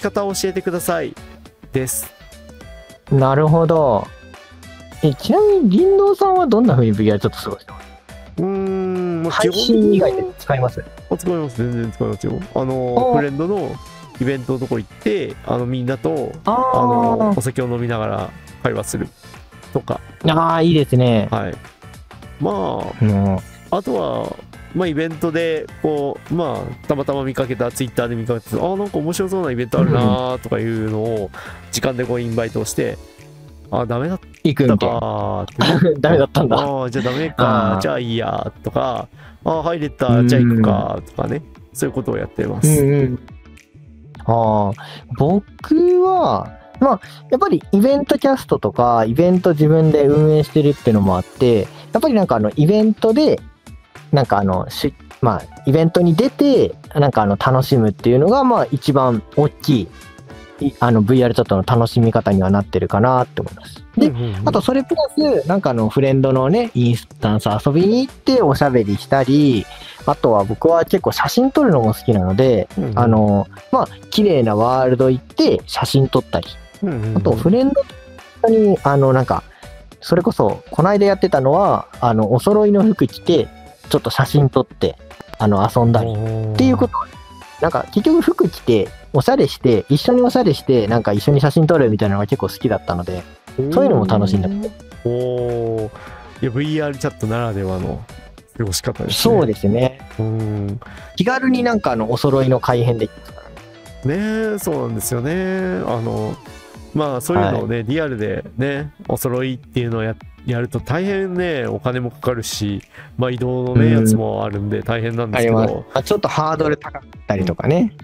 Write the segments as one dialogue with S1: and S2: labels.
S1: 方を教えてくださいです。
S2: なるほど。ちなみに林道さんはどんな風に VR チャット過ごしてます？配信以外で使います？
S1: 使います。全然使いますよ。フレンドのイベントのとこ行ってみんなとお酒を飲みながら会話するとか。
S2: いいですね。
S1: はい。あとはイベントでたまたま見かけた、ツイッターで見かけた、なんか面白そうなイベントあるなとかいうのを時間でインバイトをして、ダメだったか
S2: ダメだったんだ。
S1: じゃあダメか、じゃあいいやとか、入れた、じゃあ行くかとかね、そういうことをやってます。
S2: 僕はやっぱりイベントキャストとかイベント自分で運営してるっていうのもあって、やっぱりイベントでイベントに出て楽しむっていうのが一番大きいVR チャットの楽しみ方にはなってるかなって思います。で、あとそれプラスフレンドのねインスタンス遊びに行っておしゃべりしたり、あとは僕は結構写真撮るのも好きなので、綺麗なワールド行って写真撮ったり、あとフレンドにそれこそこの間やってたのはお揃いの服着てちょっと写真撮って遊んだりっていうことは結局服着ておしゃれして一緒におしゃれして一緒に写真撮るみたいなのが結構好きだったので、そういうのも楽しんでます。
S1: いや VR チャットならではの過ごし方ですね。
S2: そうですね。気軽にお揃いの改変できますから
S1: ね。そうなんですよね。そういうのをね、リアルでねお揃いっていうのをやると大変ねお金もかかるし、移動のねやつもあるんで大変なんですけど、
S2: ちょっとハードル高かったりとかね。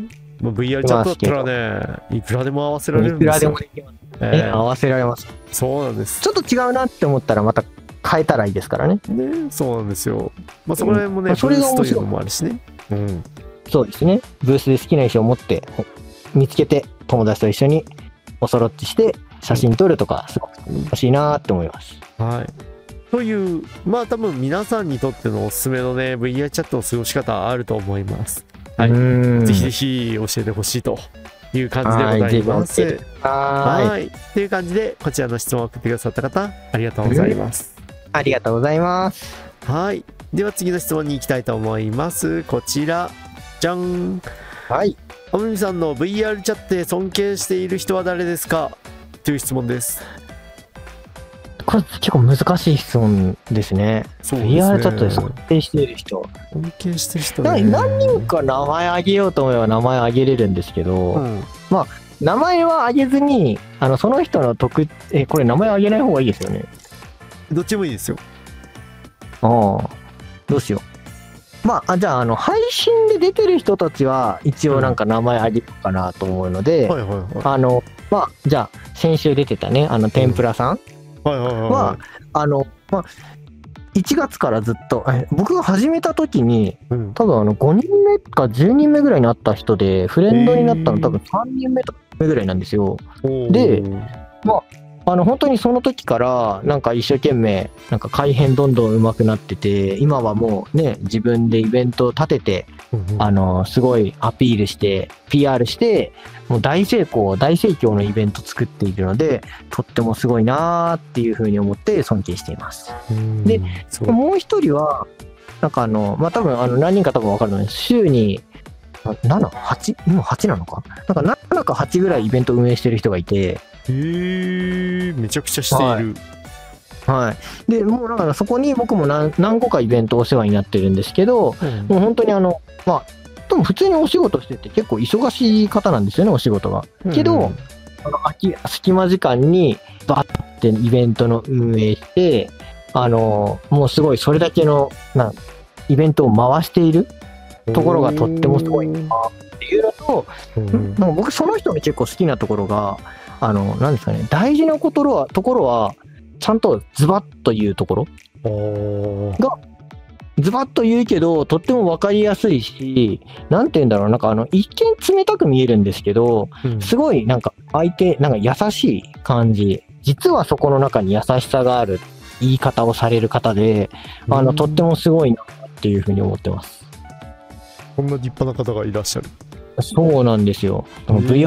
S1: VR チャットだったらねいくらでも合わせられるんですよ。
S2: いくらでもできますね。合わせられます。
S1: そうなんです。
S2: ちょっと違うなって思ったらまた変えたらいいですからね。
S1: そうなんですよ。そこら辺もね、ブースというのもあるしね。
S2: そうですね。ブースで好きな衣装を持って見つけて友達と一緒におそろっちして写真撮るとかすごく楽しいなって思います。
S1: という多分皆さんにとってのおすすめのね VR チャットの過ごし方あると思います。ぜひぜひ教えてほしいという感じでございます。っていう感じでこちらの質問を送ってくださった方ありがとうございます。
S2: ありがとうございます。
S1: では次の質問に行きたいと思います。こちらじゃん。あむみさんの VR チャットで尊敬している人は誰ですかという質問です。
S2: これ結構難しい質問ですね。VR チャットで尊敬している人。
S1: 尊敬してる人
S2: ね。何人か名前あげようと思えば名前あげれるんですけど、名前はあげずにその人のこれ名前あげない方がいいですよね。
S1: どっちもいいですよ。
S2: どうしよう。じゃあ配信で出てる人たちは一応名前あげようかなと思うので、じゃあ先週出てたね天ぷらさんは1月からずっと僕が始めた時に多分5人目か10人目ぐらいになった人で、フレンドになったの多分3人目とかぐらいなんですよ。で本当にその時から一生懸命改変どんどん上手くなってて、今はもうね自分でイベントを立ててすごいアピールして PR してもう大盛況のイベント作っているので、とってもすごいなーっていうふうに思って尊敬しています。でもう一人は多分何人か多分分かるので、週に7、8今8なのか7か8ぐらいイベント運営してる人がいて、
S1: めちゃくちゃしている。
S2: でもうそこに僕も何個かイベントお世話になってるんですけど、もう本当に多分普通にお仕事してて結構忙しい方なんですよね、お仕事が。けど隙間時間にバッてイベントの運営してもうすごいそれだけのイベントを回しているところがとってもすごいなっていうのと、僕その人の結構好きなところがなんですかね、大事なところはちゃんとズバッと言うところがズバッと言うけどとっても分かりやすいし、なんて言うんだろう、一見冷たく見えるんですけど、すごい相手優しい感じ、実はそこの中に優しさがある言い方をされる方で、とってもすごいなっていうふうに思ってます。
S1: こんな立派な方がいらっしゃる。
S2: そうなんですよ。VR